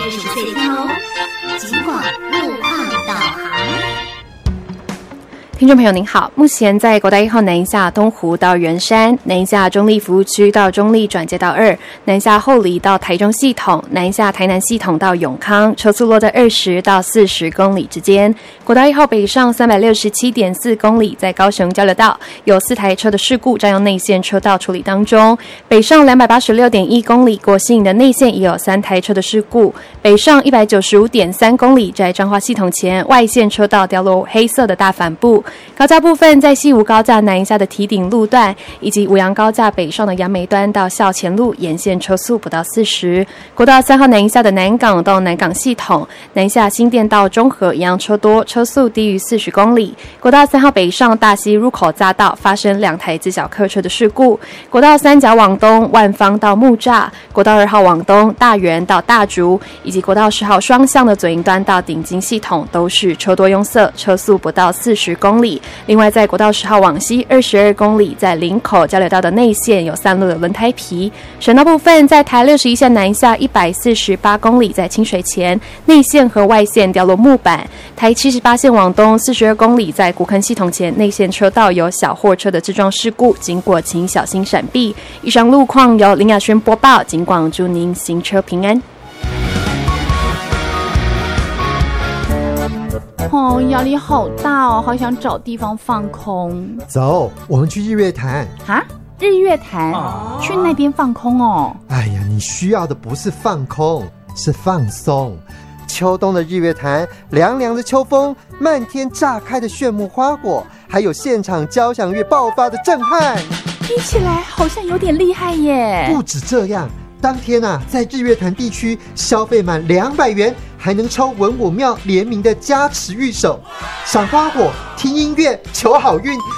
接触隧道，尽管路况导航。 听众朋友您好，目前在国道1号南一下东湖到圆山，南一下中立服务区到中立转接道2，南一下后里到台中系统，南一下台南系统到永康，车速落在20到40公里之间。国道1号北上 367.4 公里，在高雄交流道有4台车的事故，占用内线车道处理当中。北上 286.1 公里，国信的内线也有3台车的事故。北上 195.3 公里，在彰化系统前外线车道掉落黑色的大帆布。高架部分在西吴高架南一下的堤顶路段，以及五杨高架北上的杨梅端到校前路沿线车速不到40。国道3号南一下的南港到南港系统，南一下新店到中和一样车多，车速低于40公里。国道3号北上大溪入口匝道发生2台自小客车的事故。国道3角往东万芳到木栅，国道2号往东大园到大竹，以及国道10号双向的左营端到顶金系统都是车多拥塞，车速不到40公里。另外在国道10号往西22公里，在林口交流道的内线有散落的轮胎皮。省道部分在台61线南一下148公里，在清水前内线和外线掉落木板。台78线往东42公里，在古坑系统前内线车道有小货车的自撞事故，经过请小心闪避。以上路况由林雅轩播报，警广祝您行车平安。 哦，压力好大哦，好想找地方放空。 走，我们去日月潭。 啊，日月潭，去那边放空哦。 哎呀，你需要的不是放空，是放松。秋冬的日月潭，凉凉的秋风，漫天炸开的炫目花果，还有现场交响乐爆发的震撼， 听起来好像有点厉害耶。 不止这样，当天在日月潭地区消费满200元，还能抽文武庙联名的加持御守，赏花火、听音乐、求好运，